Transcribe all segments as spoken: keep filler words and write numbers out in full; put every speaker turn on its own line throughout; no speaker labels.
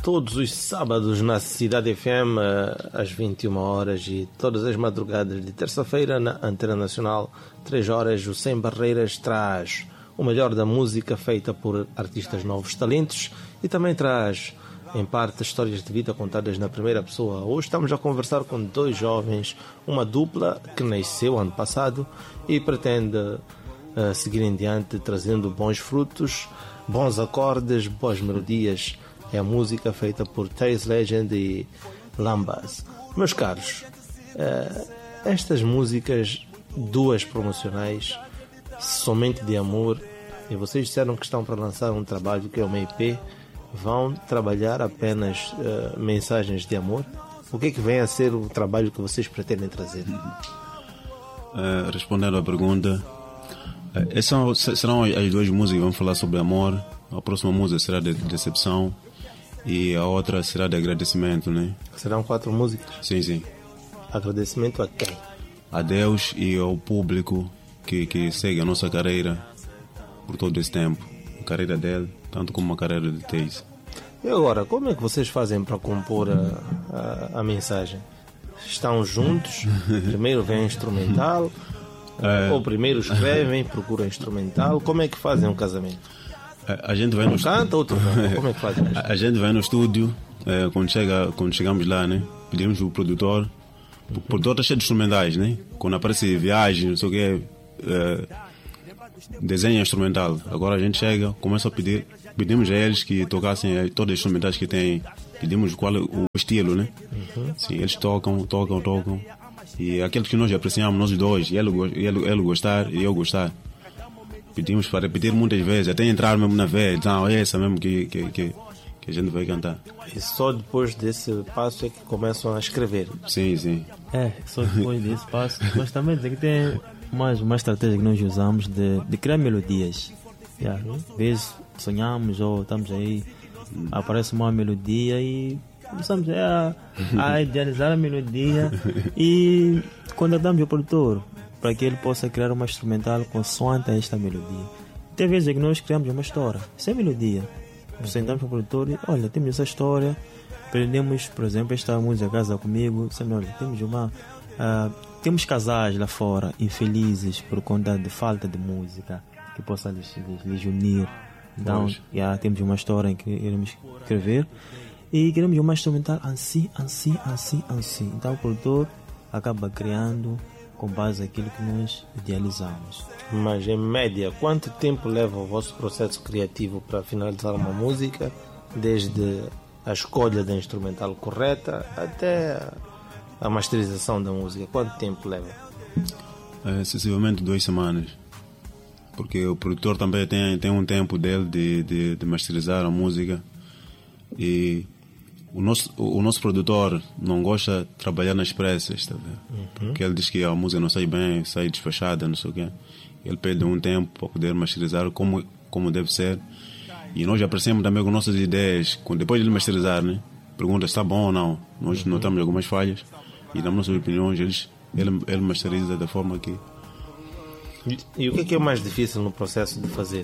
todos os sábados na Cidade F M às vinte e uma horas e todas as madrugadas de terça-feira na Antena Nacional, três horas, o Sem Barreiras traz o melhor da música feita por artistas novos talentos e também traz, em parte, histórias de vida contadas na primeira pessoa. Hoje estamos a conversar com dois jovens, uma dupla que nasceu ano passado e pretende uh, seguir em diante trazendo bons frutos, bons acordes, boas melodias. É a música feita por Taze Legend e Lambas. Meus caros, uh, estas músicas, duas promocionais, Somente de Amor, e vocês disseram que estão para lançar um trabalho que é uma E P, vão trabalhar apenas uh, mensagens de amor? O que é que vem a ser o trabalho que vocês pretendem trazer?
Uh, respondendo à pergunta, uh, essas serão as duas músicas. Vamos falar sobre amor. A próxima música será de decepção e a outra será de agradecimento, né?
Serão quatro músicas?
Sim, sim.
Agradecimento a quem?
A Deus e ao público que, que segue a nossa carreira por todo esse tempo. A carreira dele, tanto como a carreira de Taze.
E agora, como é que vocês fazem para compor a, a, a mensagem? Estão juntos? Primeiro vem instrumental? É... Ou primeiro escrevem, procuram instrumental? Como é que fazem um casamento?
A, a gente vai um no
canta, outro canta. Como é que fazem?
A, a gente vai no estúdio, é, quando, chega, quando chegamos lá, né? Pedimos o produtor. O produtor está cheio de instrumentais, né? Quando aparece viagem, não sei o que, é, desenho instrumental. Agora a gente chega, começa a pedir, pedimos a eles que tocassem todos os instrumentais que têm, pedimos qual é o estilo, né? Uhum. Sim, eles tocam, tocam, tocam. E aquilo que nós apreciamos, nós dois, ele, ele, ele gostar e eu gostar. Pedimos para repetir muitas vezes, até entrar mesmo na vez, então é essa mesmo que, que, que, que a gente vai cantar.
E só depois desse passo é que começam a escrever?
Sim, sim.
É, só depois desse passo. Mas também tem que ter mais uma estratégia que nós usamos de, de criar melodias. Yeah. Às vezes sonhamos ou estamos aí, aparece uma melodia e começamos a, a idealizar a melodia e contatamos o produtor para que ele possa criar uma instrumental consoante a esta melodia. Tem vezes que nós criamos uma história sem melodia. Sentamos para o produtor e, olha, temos essa história, prendemos, por exemplo, esta música Casa Comigo, sabe, olha, temos uma... Uh, temos casais lá fora, infelizes por conta de falta de música que possa lhes, lhes, lhes unir. Então, já temos uma história em que queremos escrever e queremos uma instrumental assim, assim, assim, assim. Então o produtor acaba criando com base naquilo que nós idealizamos.
Mas em média, quanto tempo leva o vosso processo criativo para finalizar uma música, desde a escolha da instrumental correta até a masterização da música? Quanto tempo leva?
É, excessivamente duas semanas, porque o produtor também tem, tem um tempo dele de, de, de masterizar a música e o nosso, o nosso produtor não gosta de trabalhar nas pressas, tá vendo? Uhum. Porque ele diz que a música não sai bem, sai despachada, não sei o quê. Ele pede um tempo para poder masterizar como, como deve ser. E nós apreciamos também com nossas ideias. Depois de ele masterizar, né? Pergunta se está bom ou não. Nós uhum. notamos algumas falhas e damos nossas opiniões. Eles, ele, ele masteriza da forma que...
E, e o que é, que é o mais difícil no processo de fazer?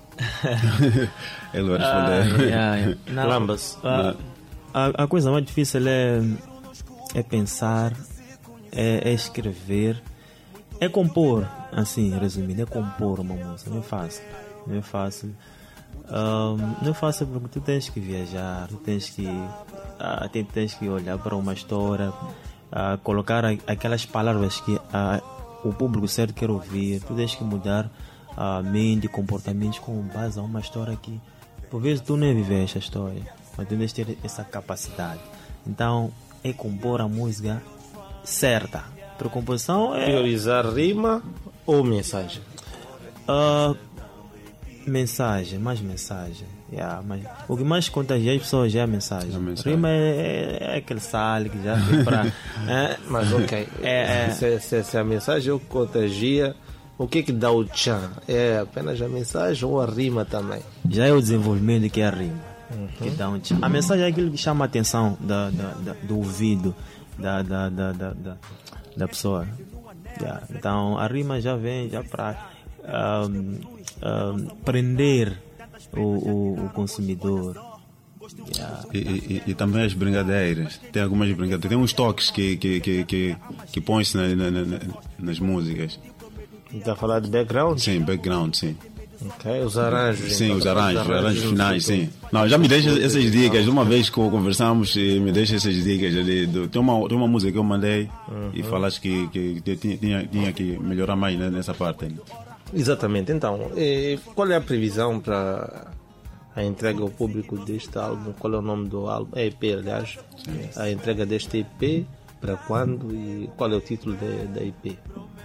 Ele vai responder.
Ah, yeah, yeah. Não,
Lambas.
A, a, a coisa mais difícil é, é pensar, é, é escrever, é compor, assim, resumindo, é compor uma música. Não é fácil, não é fácil. Um, não é fácil porque tu tens que viajar, tu tens que, uh, tens que olhar para uma história, uh, colocar a, aquelas palavras que uh, o público certo quer ouvir, tu tens que mudar a mente, comportamentos com base a uma história que por vezes tu nem vives essa história, mas tu tens que ter essa capacidade. Então é compor a música certa. Para composição é
priorizar rima ou mensagem?
Uh, mensagem, mais mensagem. Yeah, mas o que mais contagia as pessoas é a mensagem. A mensagem. Rima é, é aquele sal que já vem para. é,
mas ok. É, é. Se, se, se a mensagem eu contagia, o que é que dá o tchan? É apenas a mensagem ou a rima também?
Já é o desenvolvimento que é a rima. Uhum. Que dá um tchan. A mensagem é aquilo que chama a atenção da, da, da, do ouvido da, da, da, da, da, da pessoa. Yeah. Então a rima já vem já para um, um, prender o, o, o consumidor. Yeah.
E, e, e também as brincadeiras. Tem algumas brincadeiras. Tem uns toques que, que, que, que, que põe-se na, na, na, nas músicas.
Está a falar de background?
Sim, background, sim.
Ok, os arranjos.
Sim,
então,
os arranjos, os arranjos
do
finais,
futuro.
sim. Não, já me deixa essas dicas. Uma vez que conversamos, eh, me deixa essas dicas. Ali, do, tem, uma, tem uma música que eu mandei
Uhum.
e falaste que, que, que tinha, tinha, tinha que melhorar mais, né, nessa parte. Né?
Exatamente. Então, eh, qual é a previsão para a entrega ao público deste álbum? Qual é o nome do álbum? É E P, aliás. A entrega deste E P, para quando e qual é o título de, da E P?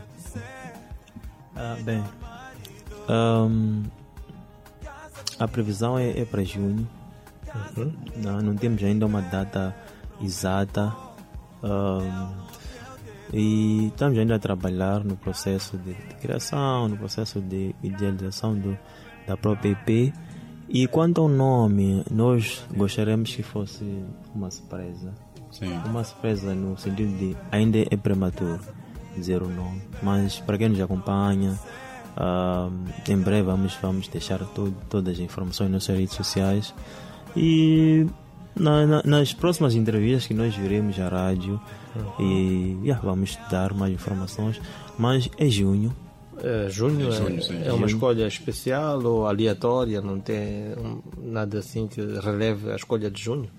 Ah, bem, ahm, a previsão é, é para junho.
Uhum.
Não, não temos ainda uma data exata. ahm, e estamos ainda a trabalhar no processo de, de criação, no processo de idealização do, da própria E P. E quanto ao nome, nós gostaríamos que fosse uma surpresa.
Sim.
Uma surpresa no sentido de ainda é prematuro dizer o nome, mas para quem nos acompanha, ah, em breve vamos, vamos deixar todo, todas as informações nas nossas redes sociais e na, na, nas próximas entrevistas que nós viremos à rádio e yeah, vamos dar mais informações, mas é junho.
É, junho,
É
é,
junho, sim.
é uma
Junho.
escolha especial ou aleatória? Não tem um, nada assim que releve a escolha de junho?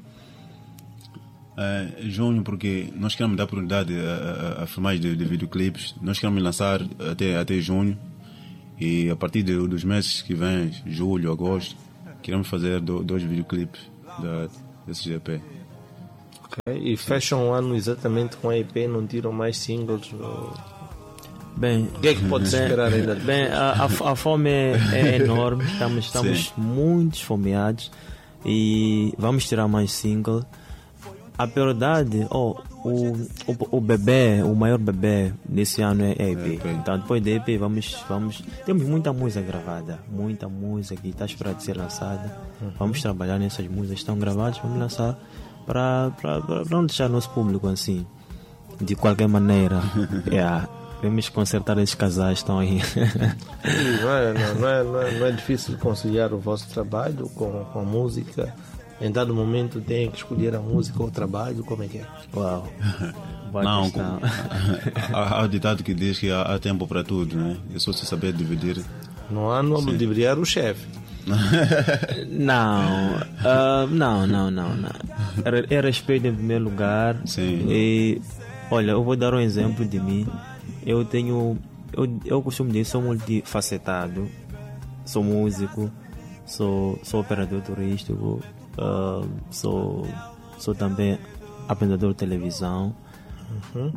É, junho, porque nós queremos dar prioridade a, a, a filmagem de, de videoclipes. Nós queremos lançar até, até junho e a partir de, dos meses que vêm, julho, agosto, queremos fazer do, dois videoclipes da, desse E P.
Ok. E fecham o ano exatamente com a E P, não tiram mais singles? Ou...
Bem,
O que é que pode se esperar ainda?
bem a, a, a fome é, é enorme, estamos, estamos muito esfomeados e vamos tirar mais single. A prioridade, oh, o, o, o bebê, o maior bebê desse ano é a E P.
E P.
Então depois da E P vamos, vamos. Temos muita música gravada, muita música que está esperada de ser lançada. Vamos trabalhar nessas músicas que estão gravadas, vamos lançar para não deixar nosso público assim, de qualquer maneira. yeah. Vamos consertar esses casais que estão aí.
E não, é, não, não, é, não, é, não é difícil conciliar o vosso trabalho com, com a música? Em dado momento tem que escolher a música ou o trabalho? Como é que é?
Uau. Boa
Não,
questão.
há, há o ditado que diz que há, há tempo para tudo, né? É só se saber dividir.
Não há no ludibriar o chefe.
Não, ah, não, não, não, não. É, é respeito em primeiro lugar.
Sim.
E olha, eu vou dar um exemplo de mim. Eu tenho, eu, eu costumo dizer, sou multifacetado. Sou músico, sou, sou operador turístico, ah, sou, sou também apresentador de televisão.
Uhum.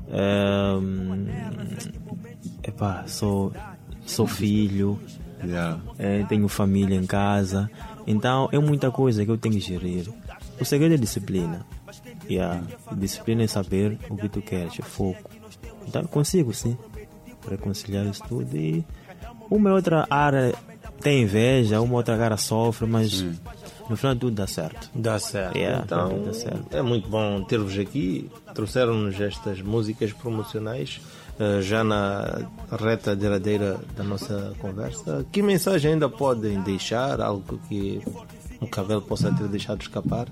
É, epá, sou, sou filho.
Yeah.
É, tenho família em casa, então é muita coisa que eu tenho que gerir. O segredo é disciplina. E a disciplina é saber o que tu queres, é foco. Então eu consigo sim reconciliar isso tudo. E uma outra área tem inveja, uma outra cara sofre, mas
Sim.
no final tudo dá certo.
Dá certo.
Yeah,
então
tudo dá certo.
é muito bom ter-vos aqui. Trouxeram-nos estas músicas promocionais uh, já na reta derradeira da nossa conversa. Que mensagem ainda podem deixar? Algo que o Cavelo possa ter deixado escapar?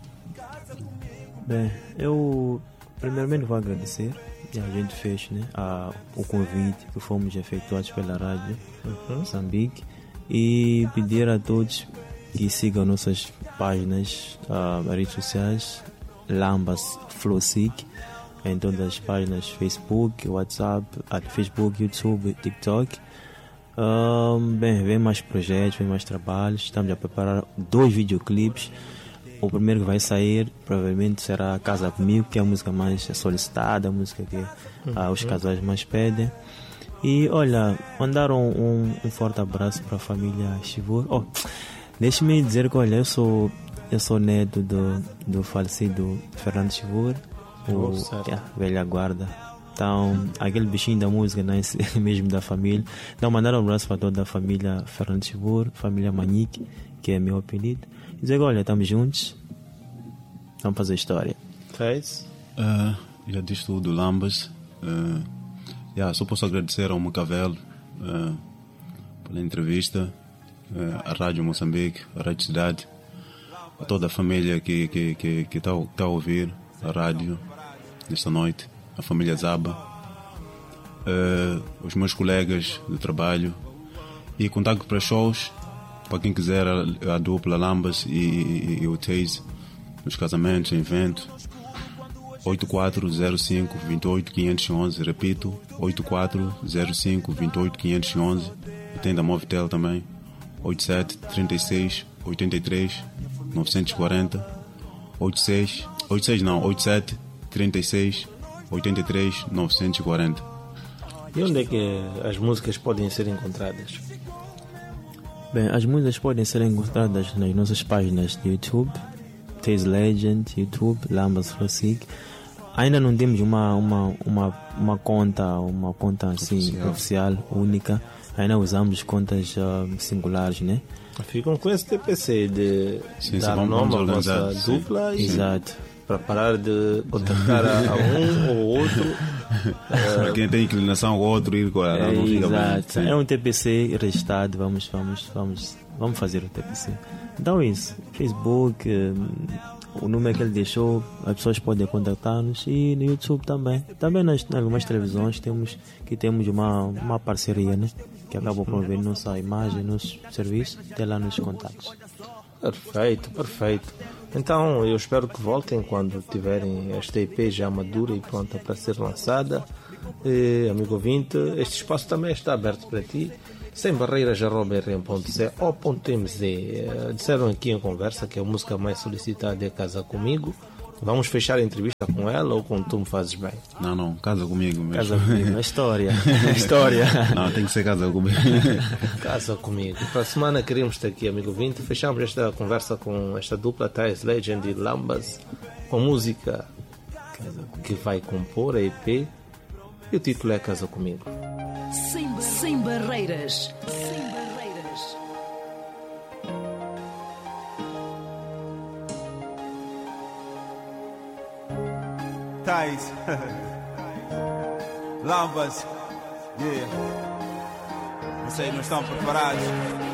Bem, eu primeiramente vou agradecer. E a gente fez, né, a, o convite que fomos efetuados pela rádio
Uhum.
Moçambique e pedir a todos que sigam nossas páginas, uh, redes sociais, Lambas Flowsick, em todas as páginas Facebook, WhatsApp, uh, Facebook, YouTube, TikTok. Um, bem, vem mais projetos, vem mais trabalhos. Estamos a preparar dois videoclipes. O primeiro que vai sair provavelmente será Casa Comigo, que é a música mais solicitada, a música que ah, os casais mais pedem. E olha, mandar um, um, um forte abraço para a família Chivur. Oh, deixe-me dizer que olha, eu sou, eu sou neto do, do falecido Fernando Chivur, o
Oh, certo.
yeah, velha guarda. Então, aquele bichinho da música nasce mesmo da família. Então, mandar um abraço para toda a família Fernando Chivur, família Manique, que é meu apelido. Dizer, olha, estamos juntos, vamos fazer história.
Fez?
Uh, já disse tudo, Lambas. Uh, yeah, só posso agradecer ao Macavelo uh, pela entrevista, uh, à Rádio Moçambique, à Rádio Cidade. a toda a família que que que que está tá a ouvir a rádio nesta noite, a família Zaba, uh, os meus colegas de trabalho, e contacto para shows para quem quiser a, a dupla Lambas e, e, e o Taze nos casamentos, em evento. Oito quatro zero cinco, dois oito, cinco um um, repito, oito quatro zero cinco, dois oito, cinco um um, e tem da Movitel também, oito sete, trinta e seis, oitenta e três, novecentos e quarenta, oito seis, oito seis não, oito sete, trinta e seis, oitenta e três, novecentos e quarenta.
E onde é que as músicas podem ser encontradas?
Bem, as músicas podem ser encontradas nas nossas páginas de YouTube, Taze Legend, YouTube, Lambas Classic. Ainda não temos uma, uma, uma, uma conta, uma conta assim oficial, oficial única. Ainda usamos contas uh, singulares, né?
Ficam com esse T P C de
sim,
dar
sim,
nome à nossa
sim.
dupla. E
exato.
Para parar de contactar a, a um ou outro.
Para quem tem inclinação ao outro, ir com a
é,
não fica
exato.
bem.
É um T P C registrado, vamos, vamos, vamos, vamos fazer o T P C. Então isso, Facebook, um, o número que ele deixou, as pessoas podem contactar-nos, e no YouTube também. Também nas, nas algumas televisões temos, que temos uma, uma parceria, né? Que acaba promovendo nossa imagem, nosso serviço, até lá nos contactos.
Perfeito, perfeito. Então eu espero que voltem quando tiverem esta E P já madura e pronta para ser lançada. E, amigo ouvinte, este espaço também está aberto para ti. Sem barreiras arroba r m ponto c o ponto m z. Disseram aqui em conversa que a música mais solicitada é Casa Comigo. Vamos fechar a entrevista com ela ou com Tu Me Fazes Bem?
Não, não, casa comigo mesmo.
Casa comigo, a história. A história.
Não, tem que ser casa comigo.
Casa Comigo. Para a semana queremos ter aqui, amigo ouvinte. Fechamos esta conversa com esta dupla Taze Legend e Lambas, com música que vai compor a E P, e o título é Casa Comigo.
Sem, sem barreiras. Sem barreiras.
Taze, Lambas, yeah. Não sei, não estão preparados.